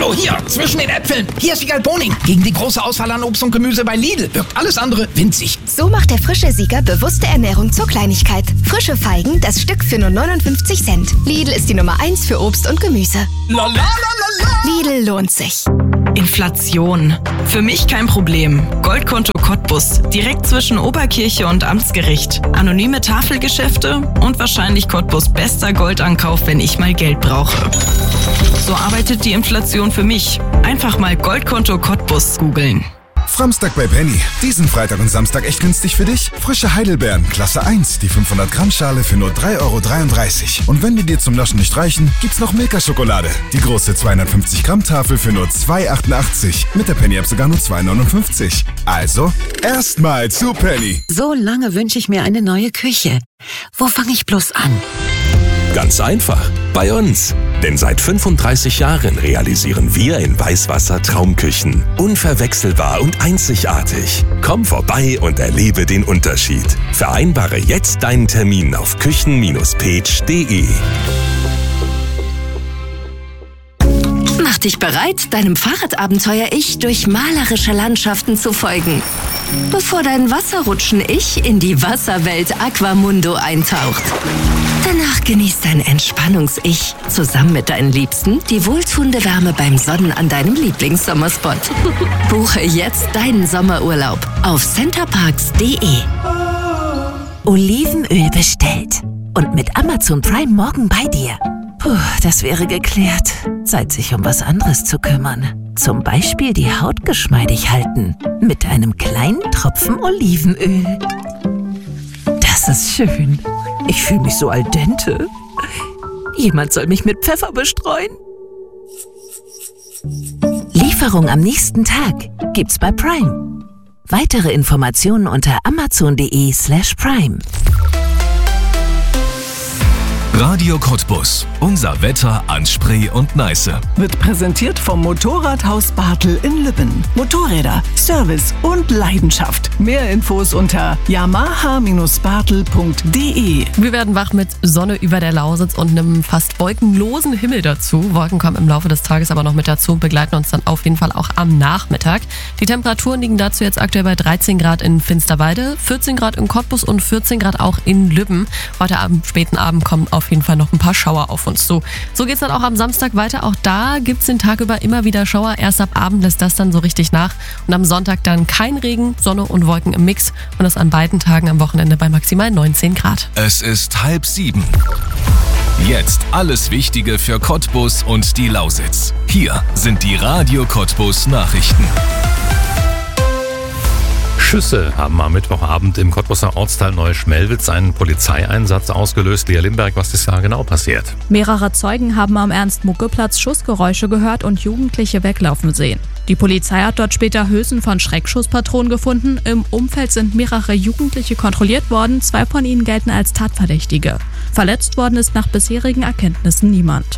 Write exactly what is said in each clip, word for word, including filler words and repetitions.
Hallo, hier, zwischen den Äpfeln. Hier ist Siegal Boning. Gegen die große Auswahl an Obst und Gemüse bei Lidl wirkt alles andere winzig. So macht der frische Sieger bewusste Ernährung zur Kleinigkeit. Frische Feigen, das Stück für nur neunundfünfzig Cent. Lidl ist die Nummer eins für Obst und Gemüse. La, la, la, la, la. Lidl lohnt sich. Inflation. Für mich kein Problem. Goldkonto Cottbus. Direkt zwischen Oberkirche und Amtsgericht. Anonyme Tafelgeschäfte und wahrscheinlich Cottbus bester Goldankauf, wenn ich mal Geld brauche. So arbeitet die Inflation für mich. Einfach mal Goldkonto Cottbus googeln. Framstag bei Penny. Diesen Freitag und Samstag echt günstig für dich? Frische Heidelbeeren, Klasse eins, die fünfhundert Gramm Schale für nur drei Euro dreiunddreißig. Und wenn die dir zum Naschen nicht reichen, gibt's noch Milka-Schokolade. Die große zweihundertfünfzig Gramm Tafel für nur zwei Euro achtundachtzig. Mit der Penny-App sogar nur zwei Euro neunundfünfzig. Also, erstmal zu Penny. So lange wünsche ich mir eine neue Küche. Wo fange ich bloß an? Ganz einfach, bei uns. Denn seit fünfunddreißig Jahren realisieren wir in Weißwasser Traumküchen. Unverwechselbar und einzigartig. Komm vorbei und erlebe den Unterschied. Vereinbare jetzt deinen Termin auf küchen Bindestrich page punkt de. Mach dich bereit, deinem Fahrradabenteuer-Ich durch malerische Landschaften zu folgen. Bevor dein Wasserrutschen-Ich in die Wasserwelt Aquamundo eintaucht. Danach genießt dein Entspannungs-Ich zusammen mit deinen Liebsten die wohltuende Wärme beim Sonnen an deinem Lieblingssommerspot. Buche jetzt deinen Sommerurlaub auf centerparks punkt de. Olivenöl bestellt. Und mit Amazon Prime morgen bei dir. Puh, das wäre geklärt. Zeit, sich um was anderes zu kümmern. Zum Beispiel die Haut geschmeidig halten. Mit einem kleinen Tropfen Olivenöl. Das ist schön. Ich fühle mich so al dente. Jemand soll mich mit Pfeffer bestreuen. Lieferung am nächsten Tag gibt's bei Prime. Weitere Informationen unter amazon punkt de slash prime. Radio Cottbus. Unser Wetter an Spree und Neiße. Wird präsentiert vom Motorradhaus Bartel in Lübben. Motorräder, Service und Leidenschaft. Mehr Infos unter yamaha Bindestrich bartel punkt de. Wir werden wach mit Sonne über der Lausitz und einem fast wolkenlosen Himmel dazu. Wolken kommen im Laufe des Tages aber noch mit dazu und begleiten uns dann auf jeden Fall auch am Nachmittag. Die Temperaturen liegen dazu jetzt aktuell bei dreizehn Grad in Finsterwalde, vierzehn Grad in Cottbus und vierzehn Grad auch in Lübben. Heute am späten Abend kommen auf jeden Fall noch ein paar Schauer auf uns zu. So geht's dann auch am Samstag weiter. Auch da gibt's den Tag über immer wieder Schauer. Erst ab Abend lässt das dann so richtig nach. Und am Sonntag dann kein Regen, Sonne und Wolken im Mix. Und das an beiden Tagen am Wochenende bei maximal neunzehn Grad. Es ist halb sieben. Jetzt alles Wichtige für Cottbus und die Lausitz. Hier sind die Radio Cottbus Nachrichten. Schüsse haben am Mittwochabend im Cottbuser Ortsteil Neuschmelwitz einen Polizeieinsatz ausgelöst. Lea Limberg, was ist da genau passiert? Mehrere Zeugen haben am Ernst-Mucke-Platz Schussgeräusche gehört und Jugendliche weglaufen sehen. Die Polizei hat dort später Hülsen von Schreckschusspatronen gefunden. Im Umfeld sind mehrere Jugendliche kontrolliert worden. Zwei von ihnen gelten als Tatverdächtige. Verletzt worden ist nach bisherigen Erkenntnissen niemand.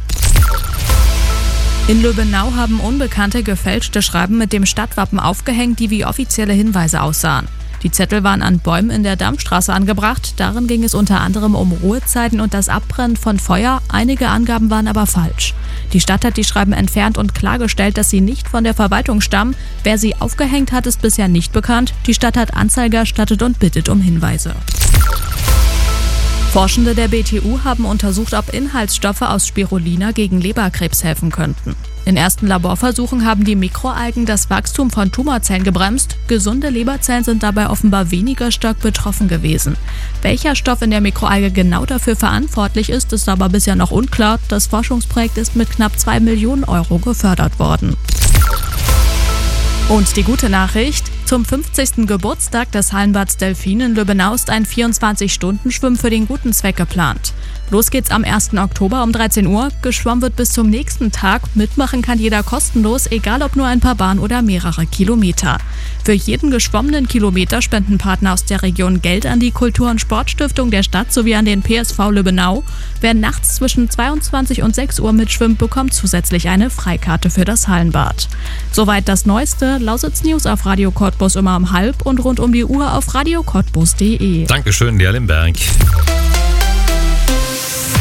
In Löbenau haben Unbekannte gefälschte Schreiben mit dem Stadtwappen aufgehängt, die wie offizielle Hinweise aussahen. Die Zettel waren an Bäumen in der Dammstraße angebracht. Darin ging es unter anderem um Ruhezeiten und das Abbrennen von Feuer. Einige Angaben waren aber falsch. Die Stadt hat die Schreiben entfernt und klargestellt, dass sie nicht von der Verwaltung stammen. Wer sie aufgehängt hat, ist bisher nicht bekannt. Die Stadt hat Anzeige erstattet und bittet um Hinweise. Forschende der B T U haben untersucht, ob Inhaltsstoffe aus Spirulina gegen Leberkrebs helfen könnten. In ersten Laborversuchen haben die Mikroalgen das Wachstum von Tumorzellen gebremst. Gesunde Leberzellen sind dabei offenbar weniger stark betroffen gewesen. Welcher Stoff in der Mikroalge genau dafür verantwortlich ist, ist aber bisher noch unklar. Das Forschungsprojekt ist mit knapp zwei Millionen Euro gefördert worden. Und die gute Nachricht: Zum fünfzigsten Geburtstag des Hallenbads Delfin in Löbenau ist ein vierundzwanzig-Stunden-Schwimmen für den guten Zweck geplant. Los geht's am ersten Oktober um dreizehn Uhr. Geschwommen wird bis zum nächsten Tag. Mitmachen kann jeder kostenlos, egal ob nur ein paar Bahnen oder mehrere Kilometer. Für jeden geschwommenen Kilometer spenden Partner aus der Region Geld an die Kultur- und Sportstiftung der Stadt sowie an den P S V Löbenau. Wer nachts zwischen zweiundzwanzig und sechs Uhr mitschwimmt, bekommt zusätzlich eine Freikarte für das Hallenbad. Soweit das Neueste. Lausitz News auf Radio Cottbus immer um halb und rund um die Uhr auf radio cottbus punkt de. Dankeschön, Lea Limberg.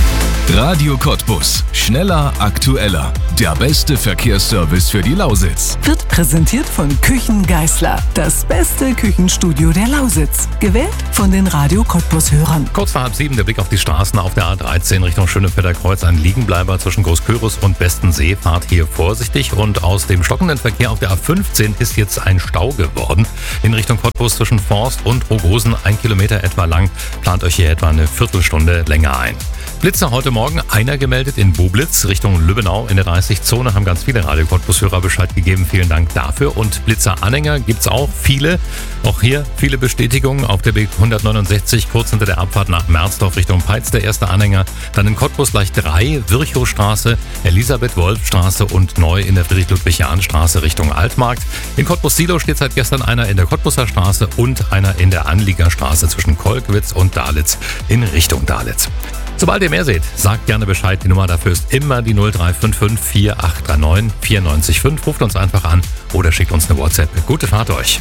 Radio Cottbus. Schneller, aktueller. Der beste Verkehrsservice für die Lausitz. Wird präsentiert von Küchen Geißler. Das beste Küchenstudio der Lausitz. Gewählt von den Radio Cottbus-Hörern. Kurz vor halb sieben der Blick auf die Straßen auf der A dreizehn Richtung Schöneffelder Kreuz. Ein Liegenbleiber zwischen Großkörus und Bestensee. Fahrt hier vorsichtig. Und aus dem stockenden Verkehr auf der A fünfzehn ist jetzt ein Stau geworden. In Richtung Cottbus zwischen Forst und Rogosen, ein Kilometer etwa lang. Plant euch hier etwa eine Viertelstunde länger ein. Blitzer heute Morgen, einer gemeldet in Bublitz Richtung Lübbenau in der dreißig-Zone, haben ganz viele Radio Cottbus-Hörer Bescheid gegeben. Vielen Dank dafür. Und Blitzer-Anhänger gibt's auch viele. Auch hier viele Bestätigungen auf der B hundertneunundsechzig, kurz hinter der Abfahrt nach Merzdorf Richtung Peitz, der erste Anhänger. Dann in Cottbus gleich drei, Virchowstraße, Elisabeth-Wolf-Straße und neu in der Friedrich-Ludwig-Jahn-Straße Richtung Altmarkt. In Cottbus-Silo steht seit gestern einer in der Cottbuser Straße und einer in der Anliegerstraße zwischen Kolkwitz und Dalitz in Richtung Dalitz. Sobald ihr mehr seht, sagt gerne Bescheid. Die Nummer dafür ist immer die null drei fünf fünf vier acht drei neun vier neun fünf. Ruft uns einfach an oder schickt uns eine WhatsApp. Gute Fahrt euch.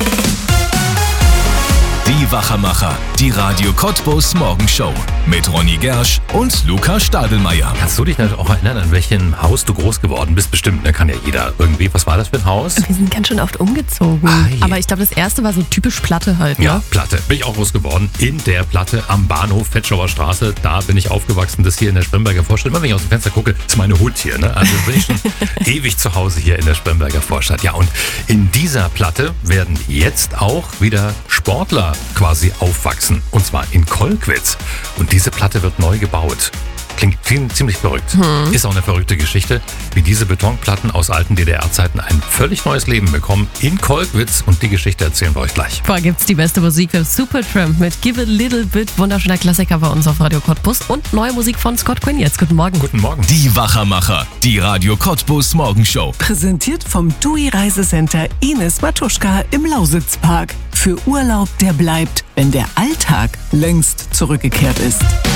Die Wachermacher, die Radio Cottbus Morgenshow mit Ronny Gersch und Luca Stadelmeier. Kannst du dich noch auch erinnern, an welchem Haus du groß geworden bist? Bestimmt, ne? Kann ja jeder irgendwie. Was war das für ein Haus? Wir sind ganz schön oft umgezogen. Ah, aber ich glaube, das erste war so typisch Platte halt, ne? Ja, Platte. Bin ich auch groß geworden. In der Platte am Bahnhof Fetschauer Straße. Da bin ich aufgewachsen. Das hier in der Spremberger Vorstadt. Immer wenn ich aus dem Fenster gucke, ist meine Hut hier, ne? Also bin ich schon ewig zu Hause hier in der Spremberger Vorstadt. Ja, und in dieser Platte werden jetzt auch wieder Sportler quasi aufwachsen. Und zwar in Kolkwitz. Und diese Platte wird neu gebaut. Klingt ziemlich verrückt. Hm. Ist auch eine verrückte Geschichte, wie diese Betonplatten aus alten D D R-Zeiten ein völlig neues Leben bekommen in Kolkwitz. Und die Geschichte erzählen wir euch gleich. Vorher gibt's die beste Musik für Supertramp mit Give a Little Bit. Wunderschöner Klassiker bei uns auf Radio Cottbus. Und neue Musik von Scott Quinn jetzt. Guten Morgen. Guten Morgen. Die Wachermacher, die Radio Cottbus Morgenshow. Präsentiert vom T U I Reisecenter Ines Matuschka im Lausitzpark. Für Urlaub, der bleibt, wenn der Alltag längst zurückgekehrt ist.